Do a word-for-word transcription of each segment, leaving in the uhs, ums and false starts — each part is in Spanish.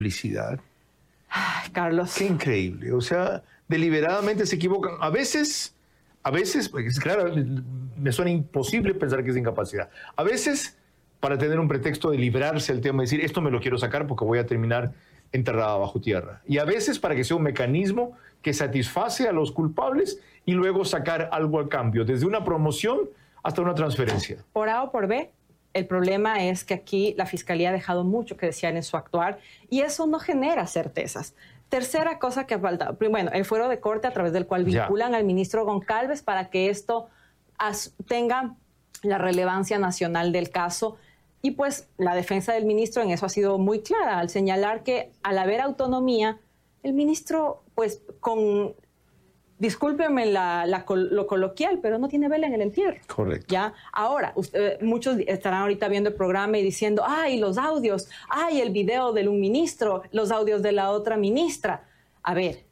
publicidad. Ay, Carlos. Qué increíble. O sea, deliberadamente se equivocan. A veces, a veces, pues, claro, me suena imposible pensar que es incapacidad. A veces, para tener un pretexto de librarse del tema, decir, esto me lo quiero sacar porque voy a terminar enterrada bajo tierra. Y a veces para que sea un mecanismo que satisface a los culpables y luego sacar algo al cambio, desde una promoción hasta una transferencia. Por A o por B, el problema es que aquí la Fiscalía ha dejado mucho que desear en su actuar y eso no genera certezas. Tercera cosa que falta, bueno, el fuero de corte a través del cual vinculan ya. al ministro Goncalves para que esto tenga la relevancia nacional del caso. Y pues la defensa del ministro en eso ha sido muy clara al señalar que al haber autonomía, el ministro, pues con, discúlpeme la, la, lo coloquial, pero no tiene vela en el entierro. Correcto. ¿Ya? Ahora, usted, muchos estarán ahorita viendo el programa y diciendo, ay, los audios, ay, el video de un ministro, los audios de la otra ministra. A ver,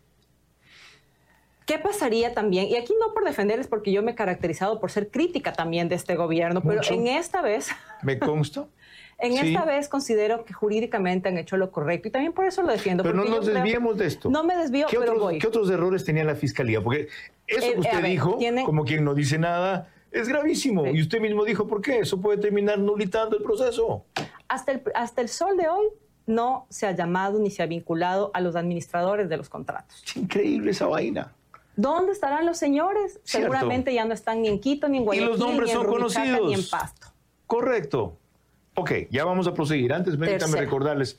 ¿qué pasaría también? Y aquí no por defenderles, porque yo me he caracterizado por ser crítica también de este gobierno, pero Mucho. en esta vez... Me consta. en sí. esta vez considero que jurídicamente han hecho lo correcto y también por eso lo defiendo. Pero no nos desviemos de esto. No me desvío, ¿Qué pero otros, voy. ¿Qué otros errores tenía la Fiscalía? Porque eso Eh, que usted a ver, dijo, tiene... como quien no dice nada, es gravísimo. Sí. Y usted mismo dijo, ¿por qué? Eso puede terminar nulitando el proceso. Hasta el, hasta el sol de hoy no se ha llamado ni se ha vinculado a los administradores de los contratos. Es increíble esa vaina. ¿Dónde estarán los señores? Cierto. Seguramente ya no están ni en Quito, ni en Guayaquil, y los nombres ni en son Rumichaca, conocidos. ni en Pasto. Correcto. Ok, ya vamos a proseguir. Antes, permítame recordarles,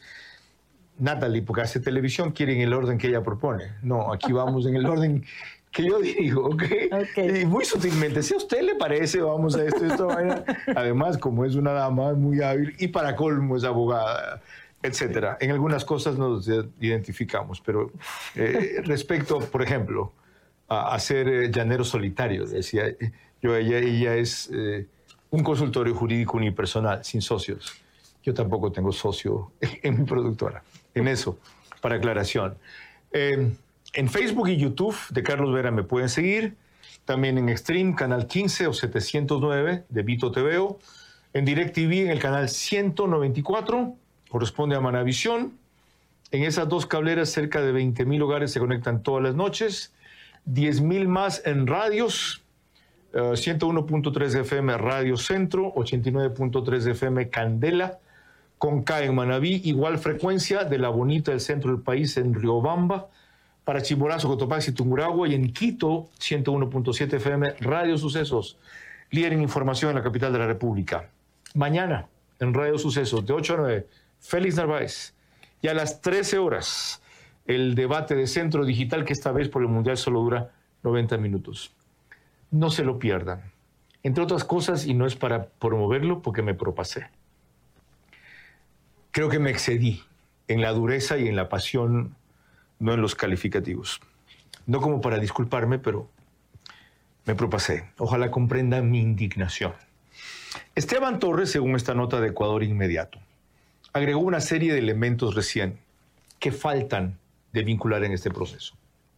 Natalie, porque hace televisión, quiere en el orden que ella propone. No, aquí vamos en el orden que yo digo, ¿ok? okay. Y muy sutilmente, si a usted le parece, vamos a esto, esto, vaina. Además, como es una dama muy hábil y para colmo es abogada, etcétera. En algunas cosas nos identificamos, pero eh, respecto, por ejemplo, a, a ser eh, llanero solitario, decía yo, ella, ella es eh, un consultorio jurídico unipersonal, sin socios. Yo tampoco tengo socio en mi productora, en eso, para aclaración. Eh, en Facebook y YouTube de Carlos Vera me pueden seguir, también en Extreme, canal quince o setecientos nueve de Vito T V O, en DirecTV en el canal ciento noventa y cuatro, corresponde a Manavisión. En esas dos cableras cerca de veinte mil hogares se conectan todas las noches, diez mil más en radios, uh, ciento uno punto tres F M Radio Centro, ochenta y nueve punto tres F M Candela, con K en Manabí, igual frecuencia de La Bonita del centro del país en Riobamba, para Chimborazo, Cotopaxi, Tungurahua, y en Quito, ciento uno punto siete F M Radio Sucesos, líder en información en la capital de la República. Mañana, en Radio Sucesos, de ocho a nueve, Félix Narváez, y a las trece horas, el debate de Centro Digital, que esta vez por el Mundial solo dura noventa minutos. No se lo pierdan. Entre otras cosas, y no es para promoverlo, porque me propasé. Creo que me excedí en la dureza y en la pasión, no en los calificativos. No como para disculparme, pero me propasé. Ojalá comprendan mi indignación. Esteban Torres, según esta nota de Ecuador Inmediato, agregó una serie de elementos recién que faltan de vincular en este proceso.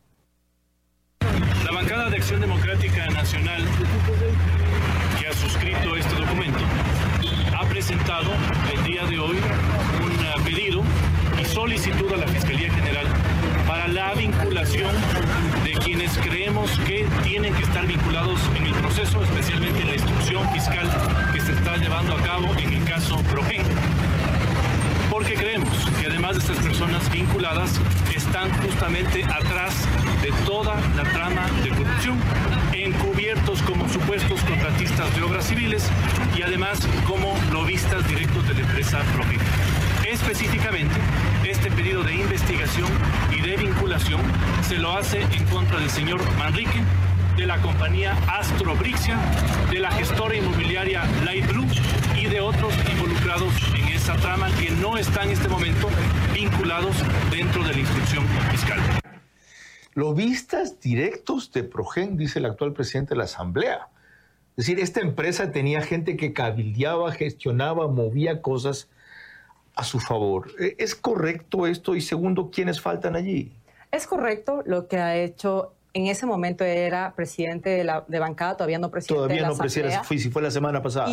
La bancada de Acción Democrática Nacional, que ha suscrito este documento, ha presentado el día de hoy un pedido y solicitud a la Fiscalía General para la vinculación de quienes creemos que tienen que estar vinculados en el proceso, especialmente en la instrucción fiscal que se está llevando a cabo en el caso Progen. Porque creemos que además de estas personas vinculadas están justamente atrás de toda la trama de corrupción, encubiertos como supuestos contratistas de obras civiles y además como lobistas directos de la empresa Progen. Específicamente, este pedido de investigación y de vinculación se lo hace en contra del señor Manrique, de la compañía Astro Brixia, de la gestora inmobiliaria Light Blue y de otros involucrados en esa trama que no están en este momento vinculados dentro de la instrucción fiscal. Lobistas directos de Progen, dice el actual presidente de la Asamblea. Es decir, esta empresa tenía gente que cabildeaba, gestionaba, movía cosas a su favor. ¿Es correcto esto? Y segundo, ¿quiénes faltan allí? Es correcto. Lo que ha hecho en ese momento era presidente de la de bancada, todavía no presidente todavía de la no Asamblea. Todavía no presidente, si fue la semana pasada. Y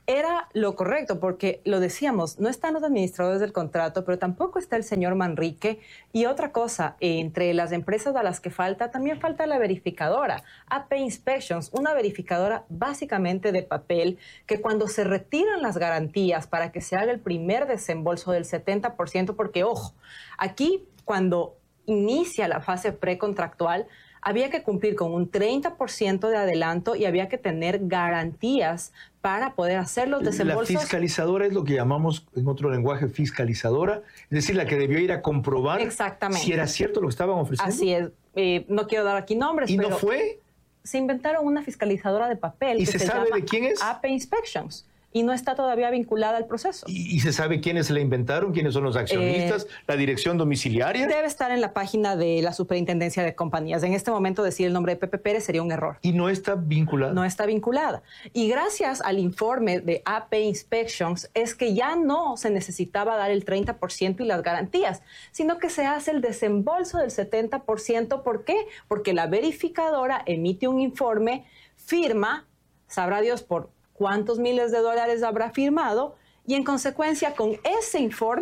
era lo correcto, porque lo decíamos, no están los administradores del contrato, pero tampoco está el señor Manrique. Y otra cosa, entre las empresas a las que falta, también falta la verificadora, A P Inspections, una verificadora básicamente de papel, que cuando se retiran las garantías para que se haga el primer desembolso del setenta por ciento, porque ojo, aquí cuando inicia la fase precontractual, había que cumplir con un treinta por ciento de adelanto y había que tener garantías para poder hacer los desembolsos. La fiscalizadora es lo que llamamos en otro lenguaje fiscalizadora, es decir, la que debió ir a comprobar Exactamente. si era cierto lo que estaban ofreciendo. Así es. Eh, no quiero dar aquí nombres, ¿Y pero no fue? Se inventaron una fiscalizadora de papel. ¿Y que se, se sabe llama de quién es? A P Inspections. Y no está todavía vinculada al proceso. ¿Y, y se sabe quiénes se la inventaron? ¿Quiénes son los accionistas? Eh, ¿La dirección domiciliaria? Debe estar en la página de la Superintendencia de Compañías. En este momento decir el nombre de Pepe Pérez sería un error. ¿Y no está vinculada? No está vinculada. Y gracias al informe de A P Inspections es que ya no se necesitaba dar el treinta por ciento y las garantías, sino que se hace el desembolso del setenta por ciento. ¿Por qué? Porque la verificadora emite un informe, firma, sabrá Dios por cuántos miles de dólares habrá firmado, y en consecuencia con ese informe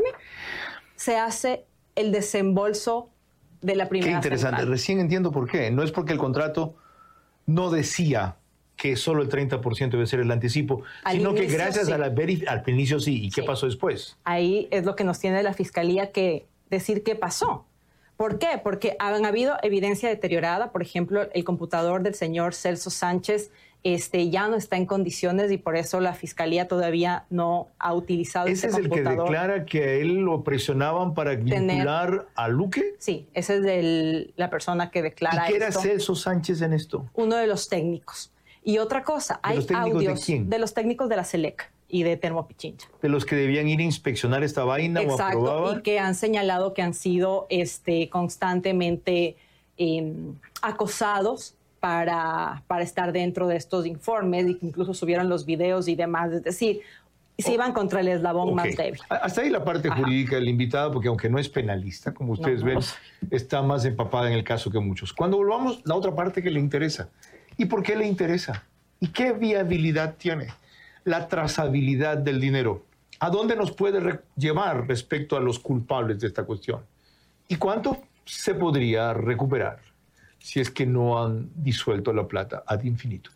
se hace el desembolso de la primera. Qué interesante. Central. Recién entiendo por qué. No es porque el contrato no decía que solo el treinta por ciento debe ser el anticipo, al sino que gracias sí. a la verificación, al inicio sí. ¿Y sí. qué pasó después? Ahí es lo que nos tiene la Fiscalía que decir qué pasó. ¿Por qué? Porque han habido evidencia deteriorada. Por ejemplo, el computador del señor Celso Sánchez Este, ya no está en condiciones y por eso la Fiscalía todavía no ha utilizado ese computador. ¿Ese es el que declara que a él lo presionaban para vincular Tener, a Luque? Sí, esa es el, la persona que declara esto. ¿Y qué esto. era Celso Sánchez en esto? Uno de los técnicos. Y otra cosa, hay ¿De los técnicos audios de quién? De los técnicos de la SELEC y de Termopichincha. De los que debían ir a inspeccionar esta vaina. Exacto, o aprobaban. Y que han señalado que han sido este, constantemente eh, acosados Para, para estar dentro de estos informes y que incluso subieron los videos y demás. Es decir, se iban contra el eslabón okay. más débil. Hasta ahí la parte Ajá. jurídica del invitado, porque aunque no es penalista, como ustedes no, no. ven, está más empapada en el caso que muchos. Cuando volvamos, la otra parte que le interesa. ¿Y por qué le interesa? ¿Y qué viabilidad tiene? La trazabilidad del dinero. ¿A dónde nos puede llevar respecto a los culpables de esta cuestión? ¿Y cuánto se podría recuperar si es que no han disuelto la plata ad infinito?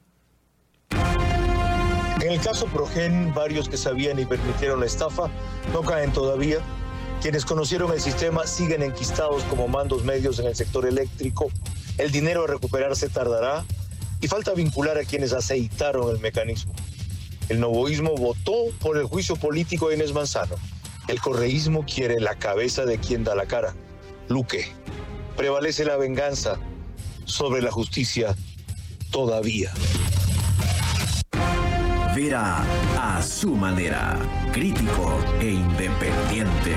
En el caso Progen, varios que sabían y permitieron la estafa no caen todavía. Quienes conocieron el sistema siguen enquistados como mandos medios en el sector eléctrico. El dinero a recuperarse tardará y falta vincular a quienes aceitaron el mecanismo. El novoísmo votó por el juicio político de Inés Manzano. El correísmo quiere la cabeza de quien da la cara, Luque. Prevalece la venganza sobre la justicia todavía. Verá a su manera, crítico e independiente.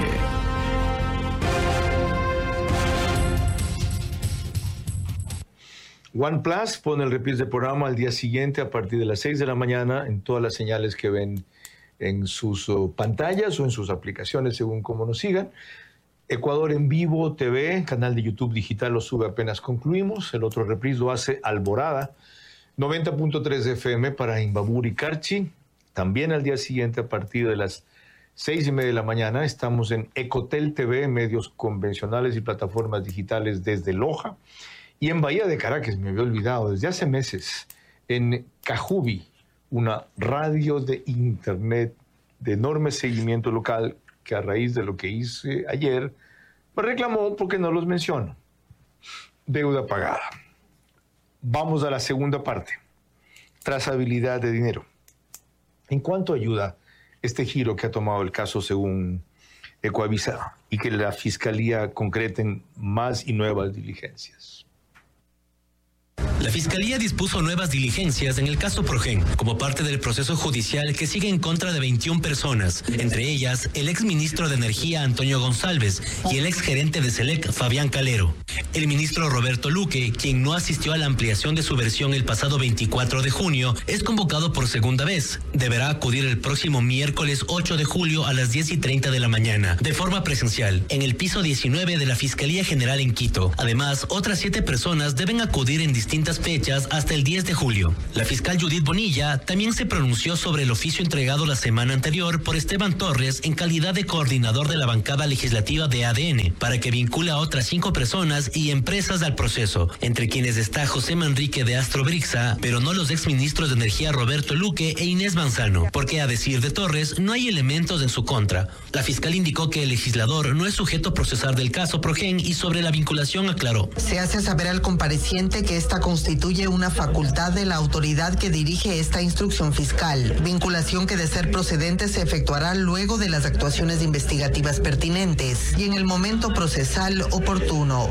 OnePlus pone el reprise del programa al día siguiente a partir de las seis de la mañana en todas las señales que ven en sus uh, pantallas o en sus aplicaciones, según cómo nos sigan. Ecuador en Vivo T V, canal de YouTube digital, lo sube apenas concluimos. El otro reprise lo hace Alborada, noventa punto tres F M para Imbabur y Carchi. También al día siguiente, a partir de las seis y media de la mañana, estamos en Ecotel T V, medios convencionales y plataformas digitales desde Loja. Y en Bahía de Caracas, me había olvidado, desde hace meses, en Cajubi, una radio de internet de enorme seguimiento local, que a raíz de lo que hice ayer, me reclamó porque no los menciono. Deuda pagada. Vamos a la segunda parte. Trazabilidad de dinero. ¿En cuánto ayuda este giro que ha tomado el caso según Ecoavisa y que la Fiscalía concreten más y nuevas diligencias? La Fiscalía dispuso nuevas diligencias en el caso Progen, como parte del proceso judicial que sigue en contra de veintiuna personas, entre ellas el exministro de Energía Antonio González y el exgerente de SELEC Fabián Calero. El ministro Roberto Luque, quien no asistió a la ampliación de su versión el pasado veinticuatro de junio, es convocado por segunda vez. Deberá acudir el próximo miércoles ocho de julio a las diez y treinta de la mañana, de forma presencial, en el piso diecinueve de la Fiscalía General en Quito. Además, otras siete personas deben acudir en distintas distintas fechas hasta el diez de julio. La fiscal Judith Bonilla también se pronunció sobre el oficio entregado la semana anterior por Esteban Torres en calidad de coordinador de la bancada legislativa de A D N, para que vincula a otras cinco personas y empresas al proceso, entre quienes está José Manrique de Astrobrixa, pero no los exministros de Energía Roberto Luque e Inés Manzano, porque a decir de Torres no hay elementos en su contra. La fiscal indicó que el legislador no es sujeto a procesar del caso Progen y sobre la vinculación aclaró. Se hace saber al compareciente que esta constituye una facultad de la autoridad que dirige esta instrucción fiscal, vinculación que de ser procedente se efectuará luego de las actuaciones investigativas pertinentes y en el momento procesal oportuno.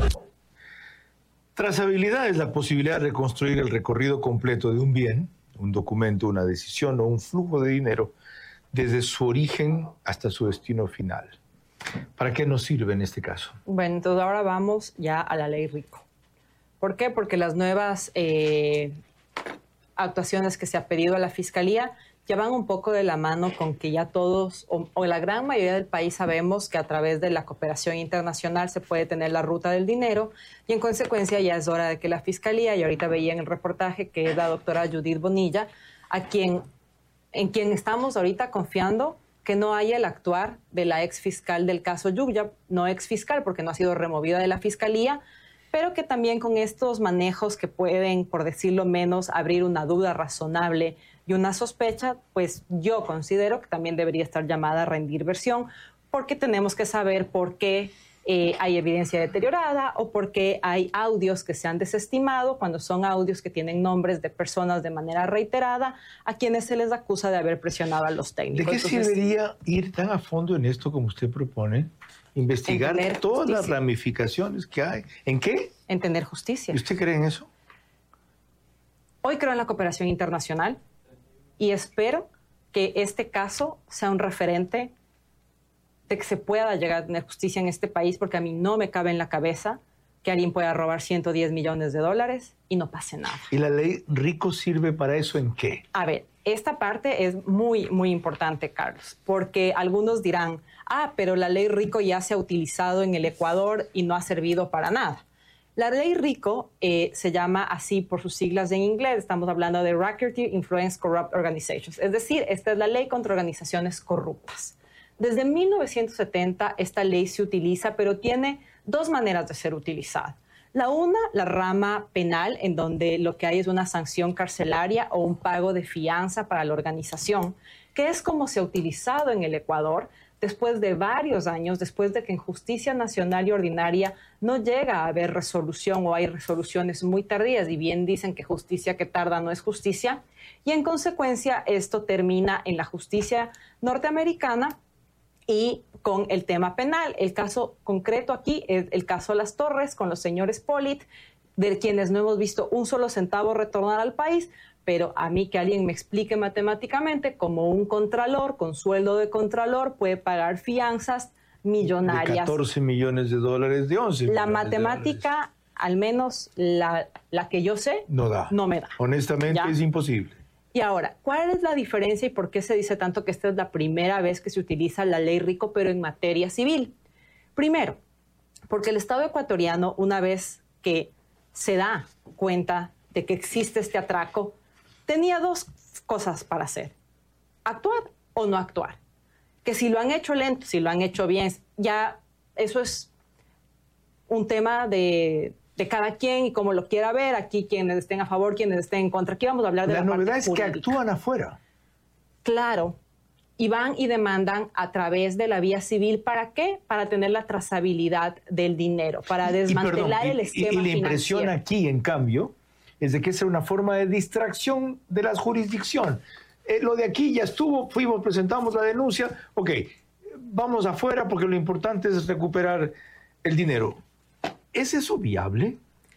Trazabilidad es la posibilidad de reconstruir el recorrido completo de un bien, un documento, una decisión o un flujo de dinero desde su origen hasta su destino final. ¿Para qué nos sirve en este caso? Bueno, entonces ahora vamos ya a la ley Rico. ¿Por qué? Porque las nuevas eh, actuaciones que se ha pedido a la Fiscalía ya van un poco de la mano con que ya todos, o, o la gran mayoría del país sabemos que a través de la cooperación internacional se puede tener la ruta del dinero y en consecuencia ya es hora de que la Fiscalía, y ahorita veía en el reportaje que es la doctora Judith Bonilla, a quien, en quien estamos ahorita confiando que no haya el actuar de la ex fiscal del caso Yuya, no ex fiscal porque no ha sido removida de la Fiscalía, pero que también con estos manejos que pueden, por decirlo menos, abrir una duda razonable y una sospecha, pues yo considero que también debería estar llamada a rendir versión, porque tenemos que saber por qué eh, hay evidencia deteriorada o por qué hay audios que se han desestimado cuando son audios que tienen nombres de personas de manera reiterada a quienes se les acusa de haber presionado a los técnicos. ¿De qué Entonces, serviría ir tan a fondo en esto como usted propone? Investigar todas justicia. Las ramificaciones que hay. ¿En qué? En tener justicia. ¿Y usted cree en eso? Hoy creo en la cooperación internacional y espero que este caso sea un referente de que se pueda llegar a tener justicia en este país, porque a mí no me cabe en la cabeza que alguien pueda robar ciento diez millones de dólares y no pase nada. ¿Y la ley Rico sirve para eso en qué? A ver, esta parte es muy, muy importante, Carlos, porque algunos dirán, ah, pero la ley Rico ya se ha utilizado en el Ecuador y no ha servido para nada. La ley Rico eh, se llama así por sus siglas en inglés. Estamos hablando de Racketeer Influence Corrupt Organizations. Es decir, esta es la ley contra organizaciones corruptas. Desde mil novecientos setenta esta ley se utiliza, pero tiene dos maneras de ser utilizada. La una, la rama penal, en donde lo que hay es una sanción carcelaria o un pago de fianza para la organización, que es como se ha utilizado en el Ecuador después de varios años, después de que en justicia nacional y ordinaria no llega a haber resolución o hay resoluciones muy tardías, y bien dicen que justicia que tarda no es justicia, y en consecuencia esto termina en la justicia norteamericana y con el tema penal. El caso concreto aquí es el caso Las Torres con los señores Polit, de quienes no hemos visto un solo centavo retornar al país, pero a mí que alguien me explique matemáticamente cómo un contralor con sueldo de contralor puede pagar fianzas millonarias. De catorce millones de dólares, de once La millones matemática, al menos la, la que yo sé, no da. No me da. Honestamente ¿Ya? Es imposible. Y ahora, ¿cuál es la diferencia y por qué se dice tanto que esta es la primera vez que se utiliza la ley Rico, pero en materia civil? Primero, porque el Estado ecuatoriano, una vez que se da cuenta de que existe este atraco, tenía dos cosas para hacer: actuar o no actuar. Que si lo han hecho lento, si lo han hecho bien, ya eso es un tema de... de cada quien y como lo quiera ver, aquí quienes estén a favor, quienes estén en contra. Aquí vamos a hablar de la, la novedad parte es que jurídica. Actúan afuera. Claro, y van y demandan a través de la vía civil. ¿Para qué? Para tener la trazabilidad del dinero, para desmantelar y, perdón, el y, esquema y, y la impresión financiero. aquí, en cambio, es de que es una forma de distracción de la jurisdicción. Eh, lo de aquí ya estuvo, fuimos, presentamos la denuncia, ok, vamos afuera porque lo importante es recuperar el dinero. ¿Es eso viable?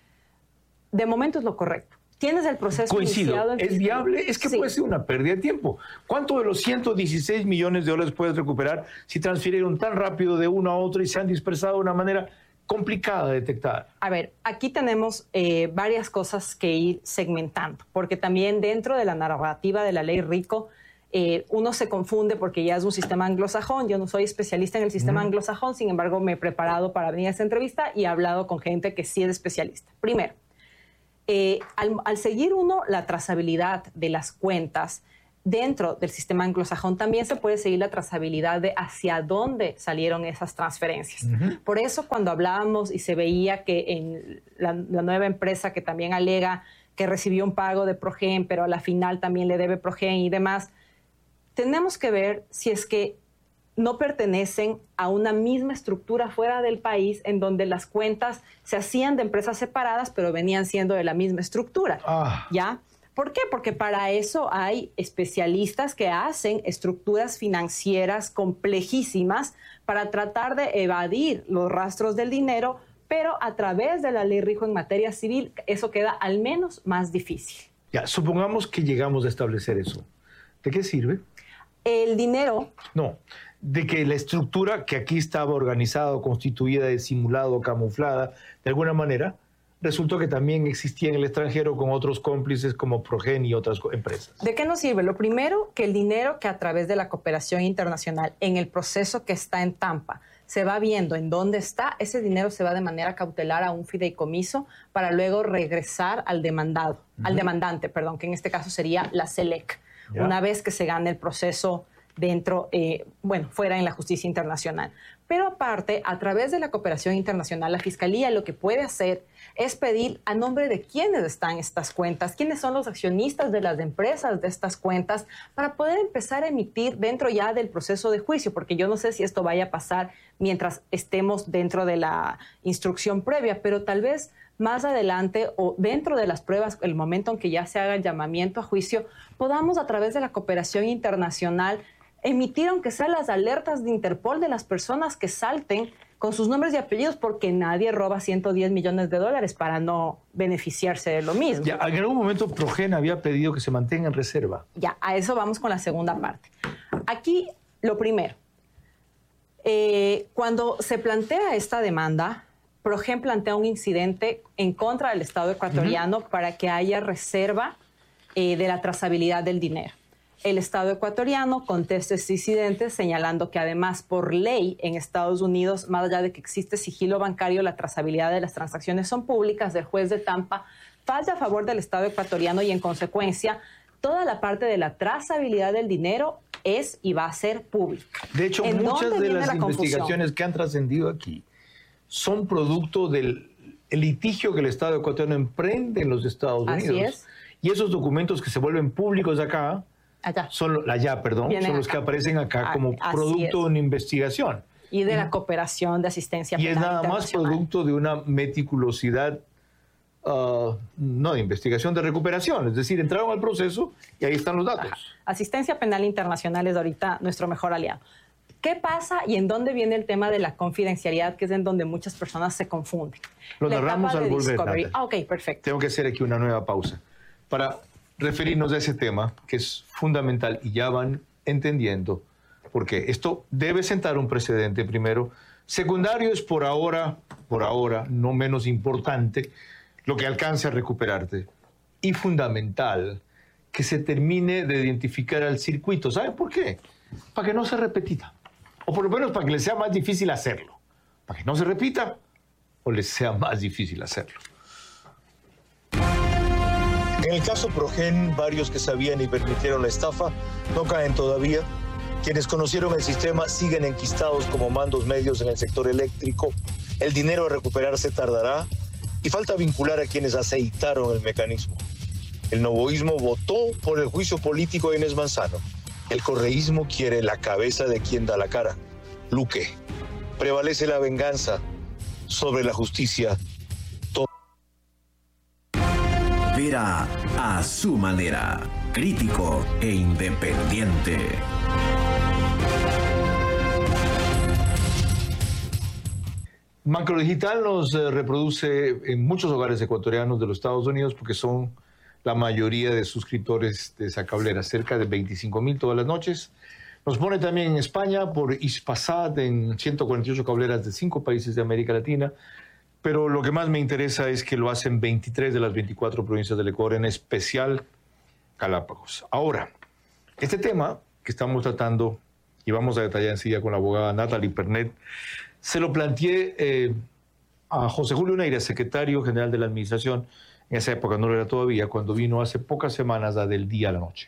De momento es lo correcto. Tienes el proceso Coincido. iniciado en ¿Es fiscalía. viable? Es que Sí. puede ser una pérdida de tiempo. ¿Cuánto de los ciento dieciséis millones de dólares puedes recuperar si transfirieron tan rápido de uno a otro y se han dispersado de una manera complicada de detectar? A ver, aquí tenemos eh, varias cosas que ir segmentando, porque también dentro de la narrativa de la ley Rico, eh, uno se confunde porque ya es un sistema anglosajón. Yo no soy especialista en el sistema mm. anglosajón, sin embargo me he preparado para venir a esta entrevista y he hablado con gente que sí es especialista. Primero, eh, al, al seguir uno la trazabilidad de las cuentas dentro del sistema anglosajón, también se puede seguir la trazabilidad de hacia dónde salieron esas transferencias. Uh-huh. Por eso, cuando hablábamos y se veía que en la, la nueva empresa que también alega que recibió un pago de Progen, pero a la final también le debe Progen y demás, tenemos que ver si es que no pertenecen a una misma estructura fuera del país en donde las cuentas se hacían de empresas separadas, pero venían siendo de la misma estructura. Ah. ¿Ya? ¿Por qué? Porque para eso hay especialistas que hacen estructuras financieras complejísimas para tratar de evadir los rastros del dinero, pero a través de la ley Rijo en materia civil, eso queda al menos más difícil. Ya, supongamos que llegamos a establecer eso. ¿De qué sirve? El dinero... No, de que la estructura que aquí estaba organizada, constituida, disimulada, camuflada, de alguna manera, resultó que también existía en el extranjero con otros cómplices como Progen y otras empresas. ¿De qué nos sirve? Lo primero, que el dinero que a través de la cooperación internacional, en el proceso que está en Tampa, se va viendo en dónde está, ese dinero se va de manera cautelar a un fideicomiso para luego regresar al demandado, uh-huh. al demandante, perdón, que en este caso sería la SELEC, yeah. una vez que se gane el proceso dentro, eh, bueno, fuera en la justicia internacional. Pero aparte, a través de la cooperación internacional, la Fiscalía lo que puede hacer es pedir a nombre de quiénes están estas cuentas, quiénes son los accionistas de las empresas de estas cuentas, para poder empezar a emitir dentro ya del proceso de juicio, porque yo no sé si esto vaya a pasar mientras estemos dentro de la instrucción previa, pero tal vez más adelante o dentro de las pruebas, el momento en que ya se haga el llamamiento a juicio, podamos a través de la cooperación internacional emitir, aunque sea las alertas de Interpol de las personas que salten con sus nombres y apellidos, porque nadie roba ciento diez millones de dólares para no beneficiarse de lo mismo. Ya, en algún momento Progen había pedido que se mantenga en reserva. Ya, a eso vamos con la segunda parte. Aquí, lo primero, eh, cuando se plantea esta demanda, Progen plantea un incidente en contra del Estado ecuatoriano uh-huh. para que haya reserva eh, de la trazabilidad del dinero. El Estado ecuatoriano contesta este incidente señalando que además por ley en Estados Unidos, más allá de que existe sigilo bancario, la trazabilidad de las transacciones son públicas. El juez de Tampa falla a favor del Estado ecuatoriano y en consecuencia toda la parte de la trazabilidad del dinero es y va a ser pública. De hecho, muchas de las investigaciones que han trascendido aquí son producto del litigio que el Estado ecuatoriano emprende en los Estados Unidos. Así es. Y esos documentos que se vuelven públicos acá, allá, son, allá perdón, Vienen son los acá. que aparecen acá como Así producto es. de una investigación. Y de la cooperación de asistencia penal. Y es nada más internacional. producto de una meticulosidad, uh, no de investigación, de recuperación. Es decir, entraron al proceso y ahí están los datos. Ajá. Asistencia penal internacional es ahorita nuestro mejor aliado. ¿Qué pasa y en dónde viene el tema de la confidencialidad, que es en donde muchas personas se confunden? Lo narramos al volver, Natalia. Ah, ok, perfecto. Tengo que hacer aquí una nueva pausa para referirnos a ese tema que es fundamental y ya van entendiendo porque esto debe sentar un precedente primero. Secundario es por ahora, por ahora, no menos importante, lo que alcance a recuperarte. Y fundamental, que se termine de identificar al circuito. ¿Saben por qué? Para que no se repita. O por lo menos para que les sea más difícil hacerlo. Para que no se repita o les sea más difícil hacerlo. En el caso Progen, varios que sabían y permitieron la estafa no caen todavía. Quienes conocieron el sistema siguen enquistados como mandos medios en el sector eléctrico. El dinero a recuperarse tardará y falta vincular a quienes aceitaron el mecanismo. El novoísmo votó por el juicio político de Inés Manzano. El correísmo quiere la cabeza de quien da la cara, Luque. Prevalece la venganza sobre la justicia. Vera a su manera, crítico e independiente. Macrodigital nos eh, reproduce en muchos hogares ecuatorianos de los Estados Unidos porque son la mayoría de suscriptores de esa cablera, cerca de veinticinco mil todas las noches. Nos pone también en España por Hispasat en ciento cuarenta y ocho cableras de cinco países de América Latina. Pero lo que más me interesa es que lo hacen veintitrés de las veinticuatro provincias del Ecuador, en especial Galápagos. Ahora, este tema que estamos tratando, y vamos a detallar enseguida con la abogada Natalie Pernet, se lo planteé eh, a José Julio Neira, secretario general de la Administración, En esa época no lo era todavía, cuando vino hace pocas semanas a Del Día a la Noche.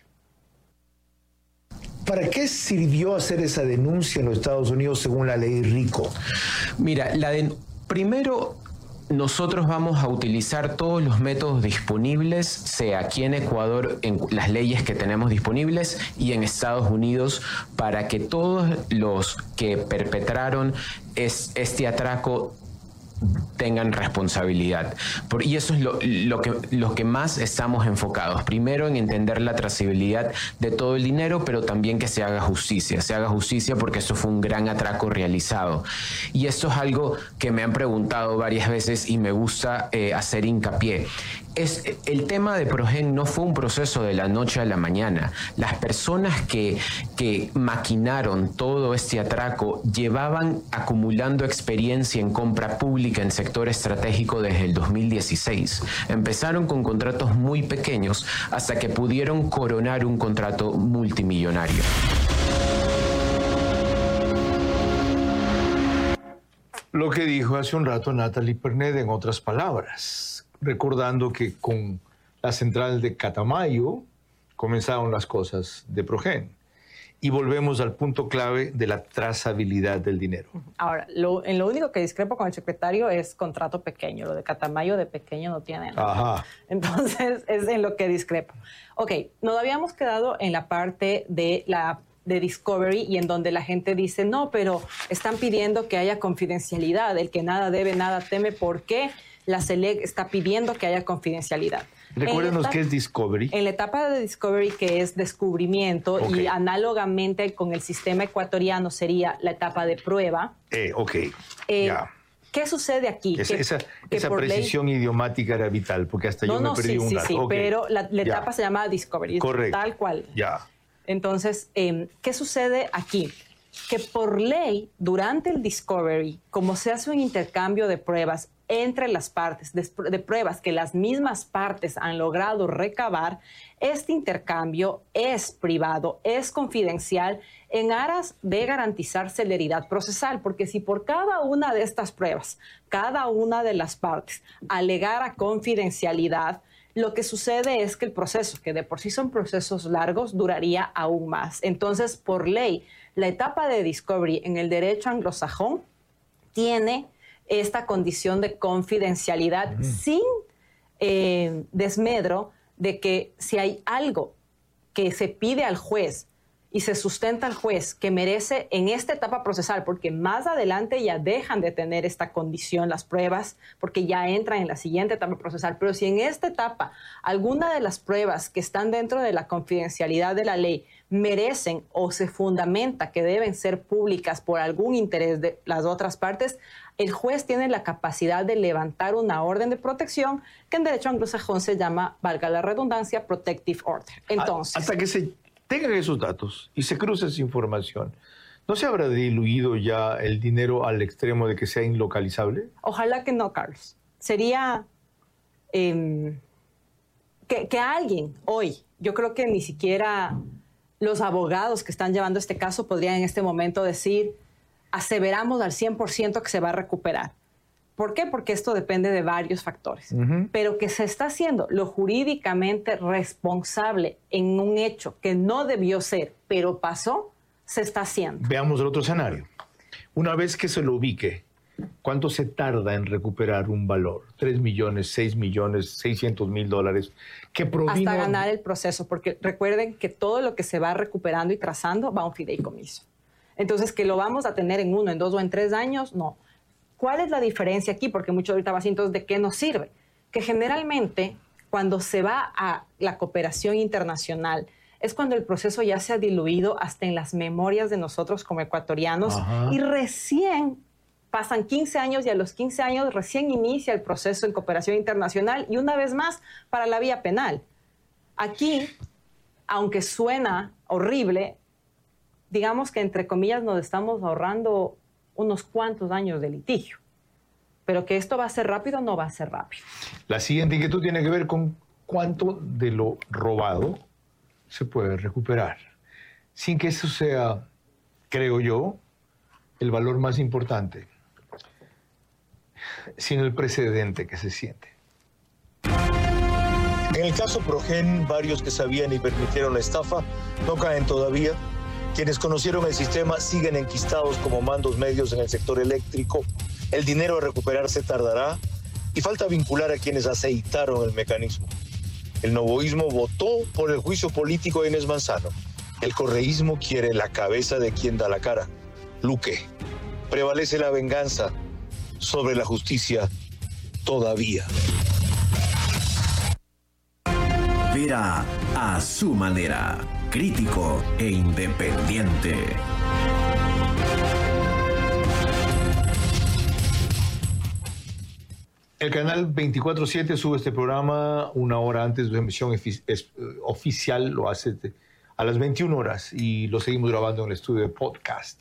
¿Para qué sirvió hacer esa denuncia en los Estados Unidos según la ley RICO? Mira, la de, primero nosotros vamos a utilizar todos los métodos disponibles, sea aquí en Ecuador, en las leyes que tenemos disponibles, y en Estados Unidos, para que todos los que perpetraron es, este atraco tengan responsabilidad. Por, y eso es lo, lo, que, lo que más estamos enfocados. Primero en entender la trazabilidad de todo el dinero, pero también que se haga justicia. Se haga justicia porque eso fue un gran atraco realizado. Y esto es algo que me han preguntado varias veces y me gusta eh, hacer hincapié. Es, el tema de Progen no fue un proceso de la noche a la mañana. Las personas que, que maquinaron todo este atraco llevaban acumulando experiencia en compra pública en sector estratégico desde el dos mil dieciséis. Empezaron con contratos muy pequeños hasta que pudieron coronar un contrato multimillonario. Lo que dijo hace un rato Natalie Pernet, en otras palabras, recordando que con la central de Catamayo comenzaron las cosas de Progen. Y volvemos al punto clave de la trazabilidad del dinero. Ahora, lo, en lo único que discrepo con el secretario es contrato pequeño. Lo de Catamayo de pequeño no tiene nada. Ajá. Entonces, es en lo que discrepo. Ok, nos habíamos quedado en la parte de la de Discovery y en donde la gente dice, no, pero están pidiendo que haya confidencialidad. El que nada debe, nada teme. ¿Por qué la SELEC está pidiendo que haya confidencialidad? Recuérdenos qué es Discovery. En la etapa de Discovery, que es descubrimiento, okay, y análogamente con el sistema ecuatoriano sería la etapa de prueba. Eh, ok, eh, ya. ¿Qué sucede aquí? Es, que, esa que esa precisión ley... idiomática era vital, porque hasta no, yo me no, perdí sí, un sí, dato. Sí, okay. pero la, la etapa se llama Discovery. Correcto. Tal cual. Ya. Entonces, eh, ¿qué sucede aquí? Que por ley, durante el Discovery, como se hace un intercambio de pruebas entre las partes, de, de pruebas que las mismas partes han logrado recabar, este intercambio es privado, es confidencial, en aras de garantizar celeridad procesal, porque si por cada una de estas pruebas, cada una de las partes alegara confidencialidad, lo que sucede es que el proceso, que de por sí son procesos largos, duraría aún más. Entonces, por ley, la etapa de Discovery en el derecho anglosajón tiene esta condición de confidencialidad mm. sin eh, desmedro de que si hay algo que se pide al juez y se sustenta al juez que merece en esta etapa procesal, porque más adelante ya dejan de tener esta condición las pruebas, porque ya entran en la siguiente etapa procesal, pero si en esta etapa alguna de las pruebas que están dentro de la confidencialidad de la ley merecen o se fundamenta que deben ser públicas por algún interés de las otras partes, el juez tiene la capacidad de levantar una orden de protección que en derecho anglosajón se llama, valga la redundancia, protective order. Entonces, hasta que se tengan esos datos y se cruce esa información, ¿no se habrá diluido ya el dinero al extremo de que sea inlocalizable? Ojalá que no, Carlos. Sería eh, que, que alguien hoy, yo creo que ni siquiera los abogados que están llevando este caso podrían en este momento decir, aseveramos al cien por ciento que se va a recuperar. ¿Por qué? Porque esto depende de varios factores. Uh-huh. Pero que se está haciendo lo jurídicamente responsable en un hecho que no debió ser, pero pasó, se está haciendo. Veamos el otro escenario. Una vez que se lo ubique, ¿cuánto se tarda en recuperar un valor? Tres millones, seis millones, seiscientos mil dólares. Que provino... Hasta ganar el proceso, porque recuerden que todo lo que se va recuperando y trazando va a un fideicomiso. Entonces, que lo vamos a tener en uno, en dos o en tres años, no. ¿Cuál es la diferencia aquí? Porque mucho ahorita va así, entonces, ¿de qué nos sirve? Que generalmente, cuando se va a la cooperación internacional, es cuando el proceso ya se ha diluido hasta en las memorias de nosotros como ecuatorianos. Ajá. Y recién pasan quince años y a los quince años recién inicia el proceso en cooperación internacional y una vez más para la vía penal. Aquí, aunque suena horrible, digamos que entre comillas nos estamos ahorrando unos cuantos años de litigio. Pero que esto va a ser rápido, no va a ser rápido. La siguiente inquietud tiene que ver con cuánto de lo robado se puede recuperar, sin que eso sea, creo yo, el valor más importante, sino el precedente que se siente. En el caso Progen, varios que sabían y permitieron la estafa no caen todavía. Quienes conocieron el sistema siguen enquistados como mandos medios en el sector eléctrico. El dinero a recuperarse tardará y falta vincular a quienes aceitaron el mecanismo. El novoísmo votó por el juicio político de Inés Manzano. El correísmo quiere la cabeza de quien da la cara. Luque. Prevalece la venganza sobre la justicia todavía. Vera a su manera, crítico e independiente. El canal veinticuatro siete sube este programa una hora antes de su emisión oficial, lo hace a las veintiuna horas y lo seguimos grabando en el estudio de podcast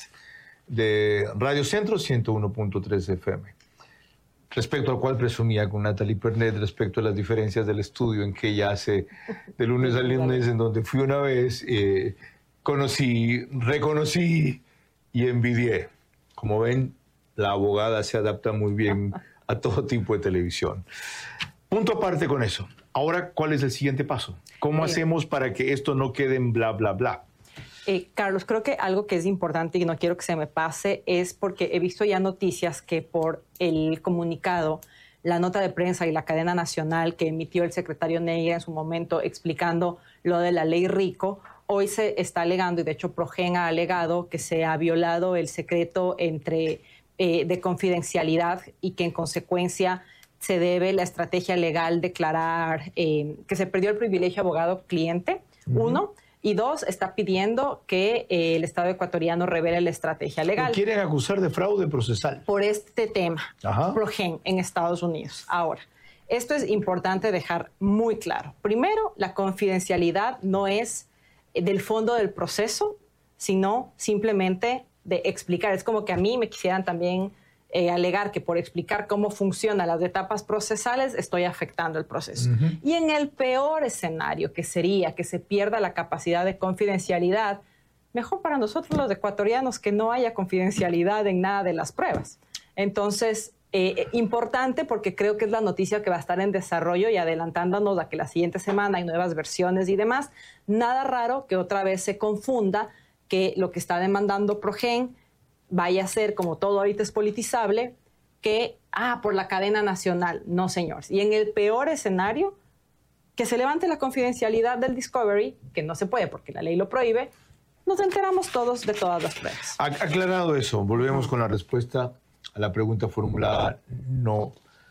de Radio Centro ciento uno punto tres F M. Respecto al cual presumía con Natalie Pernet respecto a las diferencias del estudio en que ella hace de lunes a lunes, en donde fui una vez, eh, conocí, reconocí y envidié. Como ven, la abogada se adapta muy bien a todo tipo de televisión. Punto aparte con eso. Ahora, ¿cuál es el siguiente paso? ¿Cómo Bien. hacemos para que esto no quede en bla, bla, bla? Eh, Carlos, creo que algo que es importante y no quiero que se me pase es porque he visto ya noticias que por el comunicado, la nota de prensa y la cadena nacional que emitió el secretario Neira en su momento explicando lo de la ley Rico, hoy se está alegando, y de hecho Progen ha alegado, que se ha violado el secreto entre, eh, de confidencialidad y que en consecuencia se debe la estrategia legal declarar eh, que se perdió el privilegio abogado-cliente, uh-huh. uno. Y dos, está pidiendo que eh, el Estado ecuatoriano revele la estrategia legal. ¿Lo quieren acusar de fraude procesal? Por este tema, Ajá. Progen en Estados Unidos. Ahora, esto es importante dejar muy claro. Primero, la confidencialidad no es del fondo del proceso, sino simplemente de explicar. Es como que a mí me quisieran también eh, alegar que por explicar cómo funcionan las etapas procesales estoy afectando el proceso. Uh-huh. Y en el peor escenario, que sería que se pierda la capacidad de confidencialidad, mejor para nosotros los ecuatorianos que no haya confidencialidad en nada de las pruebas. Entonces, eh, importante porque creo que es la noticia que va a estar en desarrollo y adelantándonos a que la siguiente semana hay nuevas versiones y demás. Nada raro que otra vez se confunda que lo que está demandando Progen vaya a ser, como todo ahorita es politizable, que, ah, por la cadena nacional. No, señores. Y en el peor escenario, que se levante la confidencialidad del Discovery, que no se puede porque la ley lo prohíbe, nos enteramos todos de todas las pruebas. Aclarado eso, volvemos con la respuesta a la pregunta formulada no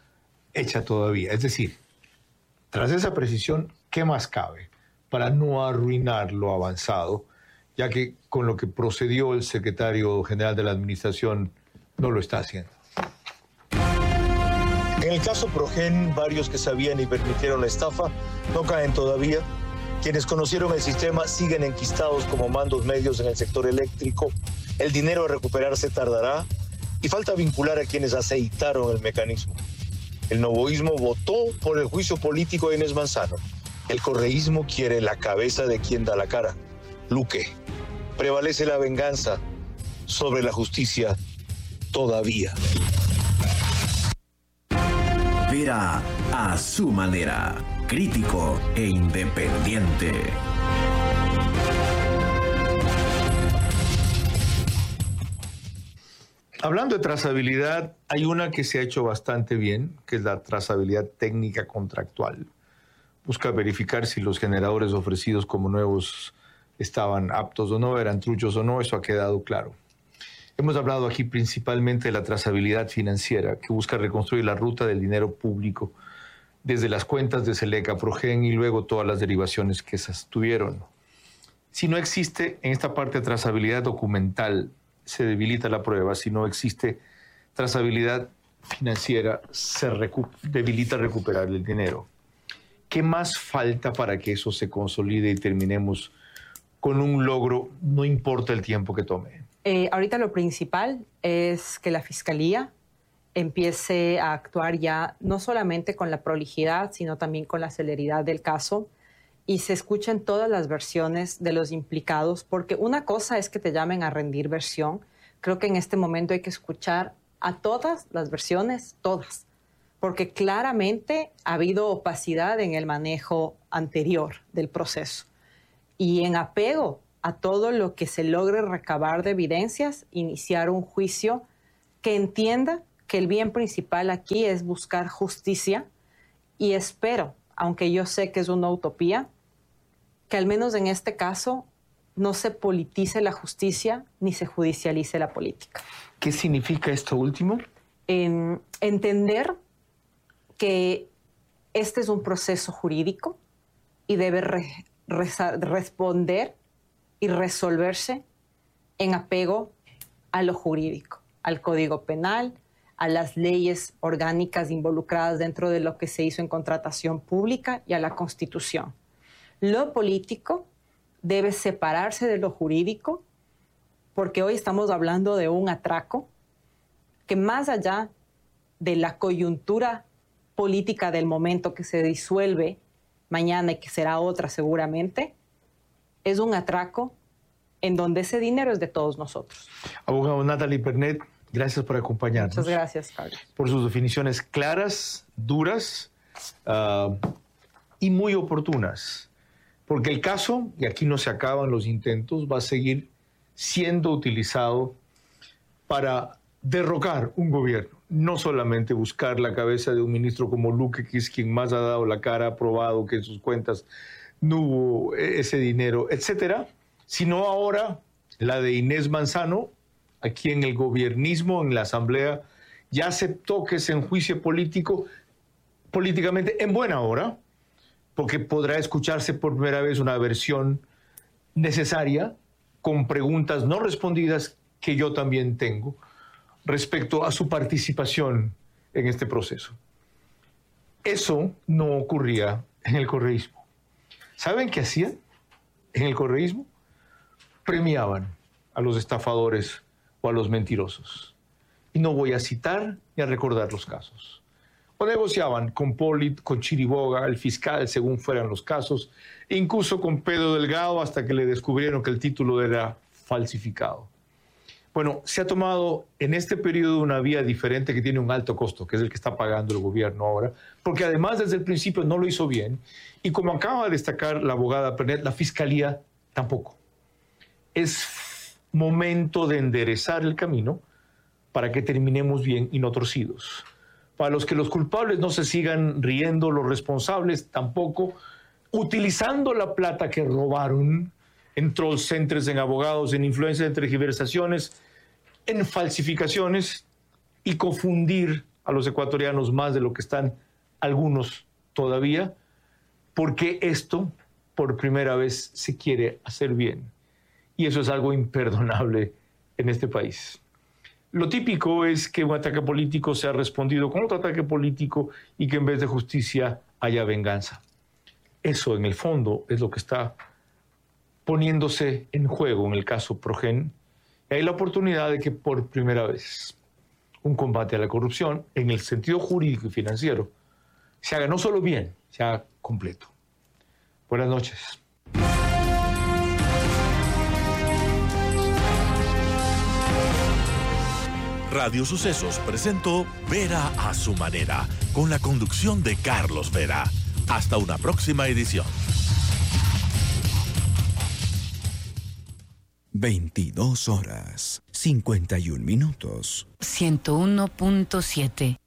hecha todavía. Es decir, tras esa precisión, ¿qué más cabe para no arruinar lo avanzado? Ya que con lo que procedió el secretario general de la Administración no lo está haciendo. En el caso Progen, varios que sabían y permitieron la estafa no caen todavía. Quienes conocieron el sistema siguen enquistados como mandos medios en el sector eléctrico. El dinero a recuperarse tardará y falta vincular a quienes aceitaron el mecanismo. El novoísmo votó por el juicio político de Inés Manzano. El correísmo quiere la cabeza de quien da la cara. Luque. Prevalece la venganza sobre la justicia todavía. Vera a su manera, crítico e independiente. Hablando de trazabilidad, hay una que se ha hecho bastante bien, que es la trazabilidad técnica contractual. Busca verificar si los generadores ofrecidos como nuevos estaban aptos o no, eran truchos o no, eso ha quedado claro. Hemos hablado aquí principalmente de la trazabilidad financiera, que busca reconstruir la ruta del dinero público desde las cuentas de Seleca, Progen y luego todas las derivaciones que esas tuvieron. Si no existe en esta parte de trazabilidad documental, se debilita la prueba. Si no existe trazabilidad financiera, se recu- debilita recuperar el dinero. ¿Qué más falta para que eso se consolide y terminemos con un logro, no importa el tiempo que tome? Eh, ahorita lo principal es que la Fiscalía empiece a actuar ya no solamente con la prolijidad, sino también con la celeridad del caso y se escuchen todas las versiones de los implicados, porque una cosa es que te llamen a rendir versión. Creo que en este momento hay que escuchar a todas las versiones, todas, porque claramente ha habido opacidad en el manejo anterior del proceso. Y en apego a todo lo que se logre recabar de evidencias, iniciar un juicio que entienda que el bien principal aquí es buscar justicia, y espero, aunque yo sé que es una utopía, que al menos en este caso no se politice la justicia ni se judicialice la política. ¿Qué significa esto último? En entender que este es un proceso jurídico y debe re, re, responder y resolverse en apego a lo jurídico, al Código Penal, a las leyes orgánicas involucradas dentro de lo que se hizo en contratación pública y a la Constitución. Lo político debe separarse de lo jurídico, porque hoy estamos hablando de un atraco que, más allá de la coyuntura política del momento que se disuelve mañana y que será otra seguramente, es un atraco en donde ese dinero es de todos nosotros. Abogado Natalie Pernet, gracias por acompañarnos. Muchas gracias, Carlos. Por sus definiciones claras, duras uh, y muy oportunas. Porque el caso, y aquí no se acaban los intentos, va a seguir siendo utilizado para derrocar un gobierno. No solamente buscar la cabeza de un ministro como Luque, que es quien más ha dado la cara, ha probado que en sus cuentas no hubo ese dinero, etcétera, sino ahora la de Inés Manzano, a quien el gobiernismo en la Asamblea ya aceptó que se enjuicie político, políticamente en buena hora, porque podrá escucharse por primera vez una versión necesaria, con preguntas no respondidas que yo también tengo, respecto a su participación en este proceso. Eso no ocurría en el correísmo. ¿Saben qué hacían en el correísmo? Premiaban a los estafadores o a los mentirosos. Y no voy a citar ni a recordar los casos. O negociaban con Polit, con Chiriboga, el fiscal, según fueran los casos, e incluso con Pedro Delgado, hasta que le descubrieron que el título era falsificado. Bueno, se ha tomado en este periodo una vía diferente que tiene un alto costo, que es el que está pagando el gobierno ahora, porque además desde el principio no lo hizo bien, y como acaba de destacar la abogada Pernet, la Fiscalía tampoco. Es momento de enderezar el camino para que terminemos bien y no torcidos. Para los que los culpables no se sigan riendo, los responsables tampoco, utilizando la plata que robaron en troll centers, en abogados, en influencias, en tergiversaciones, en falsificaciones, y confundir a los ecuatorianos más de lo que están algunos todavía, porque esto por primera vez se quiere hacer bien. Y eso es algo imperdonable en este país. Lo típico es que un ataque político sea respondido con otro ataque político y que en vez de justicia haya venganza. Eso, en el fondo, es lo que está poniéndose en juego en el caso Progen. Y hay la oportunidad de que por primera vez un combate a la corrupción, en el sentido jurídico y financiero, se haga no solo bien, se haga completo. Buenas noches. Radio Sucesos presentó Vera a su manera, con la conducción de Carlos Vera. Hasta una próxima edición. veintidós horas, cincuenta y un minutos. ciento uno punto siete